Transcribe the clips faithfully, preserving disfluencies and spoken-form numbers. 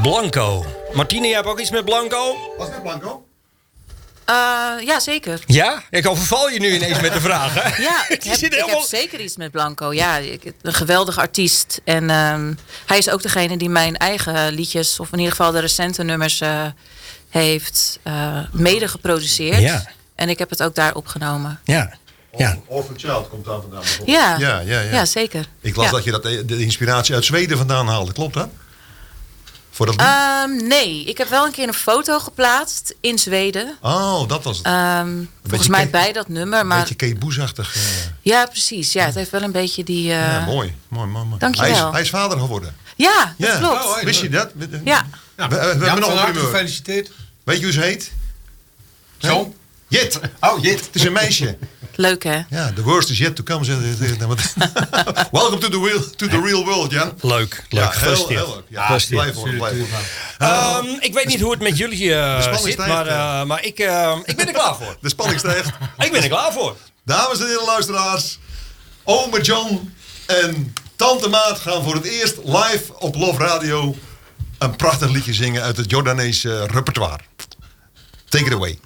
Blanco. Martine, jij hebt ook iets met Blanco? Was het met Blanco? Uh, ja, zeker. Ja? Ik overval je nu ineens met de vragen. Ja, ik heb, ik heb zeker iets met Blanco. Ja, ik, een geweldige artiest. En um, hij is ook degene die mijn eigen liedjes, of in ieder geval de recente nummers, uh, heeft uh, mede geproduceerd. Ja. En ik heb het ook daar opgenomen. Ja. Ja. Orphan Child komt daar vandaan. Ja. Ja, ja, ja. Ja, zeker. Ik las ja. dat je dat, de inspiratie uit Zweden vandaan haalde. Klopt dat? Voor dat lied? Um, nee, ik heb wel een keer een foto geplaatst in Zweden. Oh, dat was het. Um, volgens mij Kate, bij dat nummer. Maar... Een beetje Kate Boes-achtig. Uh... Ja, precies. Ja, het heeft wel een beetje die... Uh... Ja, mooi. mooi, mooi, mooi. Dank je wel. Hij is, hij is vader geworden. Ja, dat ja. klopt. Oh, wist je dat? Ja. ja. We, we, we hebben nog een primeur. Gefeliciteerd. Weet je hoe ze heet? Zo? Jit. Oh, Jit. Het is een meisje. Leuk, hè? Ja, the worst is yet to come. Welcome to the real, to the real world, Jan. Leuk, leuk. Ja, heel, heel leuk. Ja, blijf hoor, blijf hoor. Um, ik weet niet hoe het met jullie uh, zit, maar, uh, maar ik, uh, ik ben er klaar voor. De spanning stijgt. Ik ben er klaar voor. Dames en heren luisteraars, ome John en tante Maat gaan voor het eerst live op Love Radio een prachtig liedje zingen uit het Jordaanese repertoire. Take it away.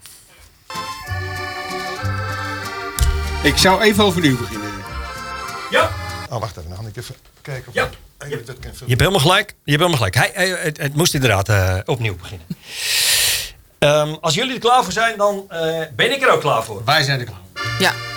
Ik zou even overnieuw beginnen. Ja. Oh, wacht even. Dan ga ik even kijken of ja. ik Je, dat kan je hebt helemaal gelijk. Je hebt helemaal gelijk. Hij, hij, het, het moest inderdaad uh, opnieuw beginnen. Um, als jullie er klaar voor zijn, dan uh, ben ik er ook klaar voor. Wij zijn er klaar voor. Ja.